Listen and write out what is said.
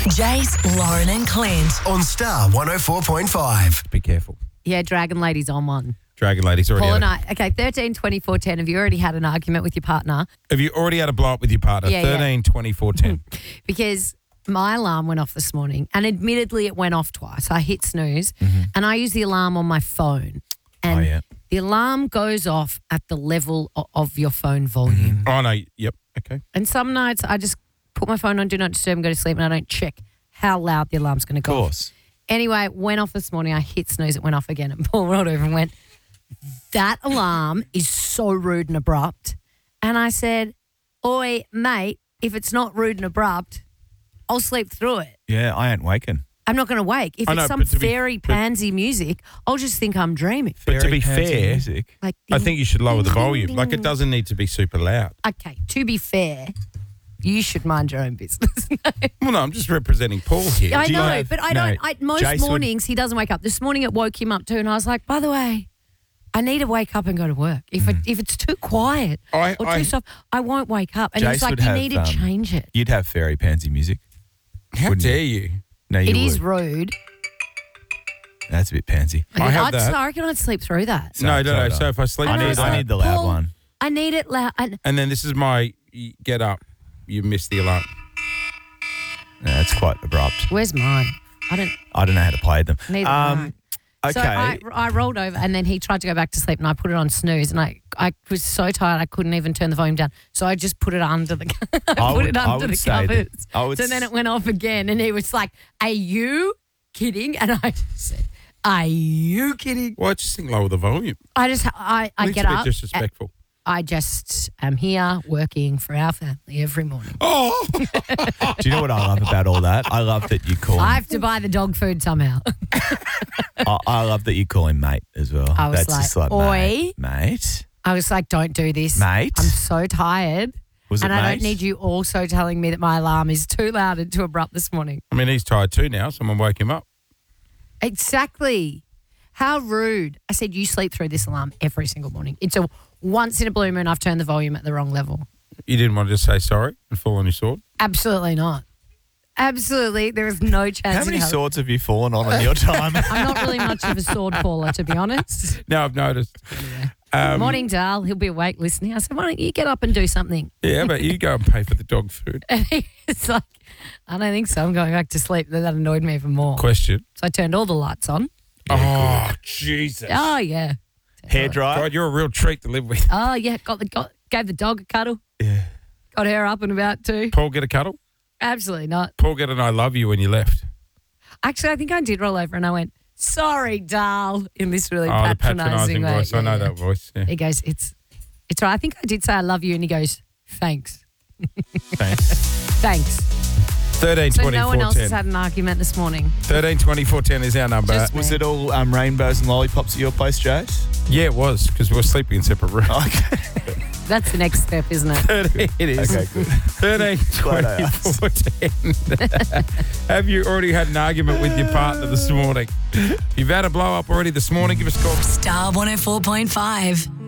Jace, Lauren and Clint. On Star 104.5. Be careful. Yeah, Dragon Lady's on one. Dragon Lady's already Paul and had I. Okay, 13, 24, 10. Have you already had an argument with your partner? Have you already had a blow up with your partner? Yeah, 13, 24, 10. Because my alarm went off this morning, and admittedly it went off twice. I hit snooze, and I use the alarm on my phone. And the alarm goes off at the level of your phone volume. Oh, no. Yep. Okay. And some nights I just put my phone on Do Not Disturb and go to sleep, and I don't check how loud the alarm's going to go. Of course. Anyway, it went off this morning. I hit snooze. It went off again. And Paul rolled over and went, that alarm is so rude and abrupt. And I said, oi, mate, if it's not rude and abrupt, I'll sleep through it. Yeah, I ain't waking. I'm not going to wake. If I know, it's some but to be- fairy pansy music, I'll just think I'm dreaming. But to be Fancy fair, music. Like, I think you should lower the ding, volume. ding, Like, it ding. doesn't need to be super loud. Okay, to be fair, you should mind your own business. Well, no, I'm just representing Paul here. I Do you know, have- but I no, don't. Most Jace would- mornings he doesn't wake up. This morning it woke him up too, and I was like, by the way, I need to wake up and go to work. If it's too quiet or too soft, I won't wake up. And he's Jace like, would you have, need to change it. You'd have fairy pansy music. How wouldn't dare you? No, you It would. is rude. That's a bit pansy. I have that. I reckon I'd sleep through that. No. Sorry. So if I sleep I know, through it's I that, need the loud Paul, one. I need it loud. and then this is my get up, you missed the alarm. Yeah, that's quite abrupt. Where's mine? I don't know how to play them. need it. Okay. So I rolled over, and then he tried to go back to sleep, and I put it on snooze, and I was so tired I couldn't even turn the volume down. So I just put it under the I put would- it I under would the say that- covers. I would So then s- it went off again, and he was like, "Are you kidding?" And I said, "Are you kidding?" Well, I just think lower the volume. I just I It's get a bit up. disrespectful. I just am here working for our family every morning. Oh, Do you know what I love about all that? I love that you call I him, have to buy the dog food somehow. I love that you call him mate as well. I was That's like, just like, "Oi." mate. I was like, "Don't do this, Mate? I'm so tired." Was it And I mate? don't need you also telling me that my alarm is too loud and too abrupt this morning. I mean, he's tired too now. Someone woke him up. Exactly. How rude. I said, you sleep through this alarm every single morning. It's a once in a blue moon I've turned the volume at the wrong level. You didn't want to just say sorry and fall on your sword? Absolutely not. Absolutely. There is no chance. How many in hell. swords have you fallen on in your time? I'm not really much of a sword faller, to be honest. No, I've noticed. Morning, Dal. He'll be awake listening. I said, why don't you get up and do something? Yeah, but you go and pay for the dog food. And he's like, I don't think so. I'm going back to sleep. That annoyed me even more. Question. So I turned all the lights on. Oh, Jesus. Oh, yeah. Hairdryer? God, you're a real treat to live with. Oh, yeah. Gave the dog a cuddle. Yeah. Got her up and about too. Paul get a cuddle? Absolutely not. Paul get an I love you when you left. Actually, I think I did roll over and I went, sorry, Dal, in this really Oh, the patronising patronising way. voice. I know that voice. Yeah. He goes, it's all right. I think I did say I love you, and he goes, thanks. Thanks. Thanks. 13, So 24, no one else 10. has had an argument this morning. 13, 24, 10 is our number. Just- Was it all rainbows and lollipops at your place, Jace? Yeah, it was, because we were sleeping in separate rooms. Okay. That's the next step, isn't it? 13, it is. Okay, good. 13, Glad I asked. 24, 10. Have you already had an argument with your partner this morning? If you've had a blow up already this morning, give us a call. Star 104.5.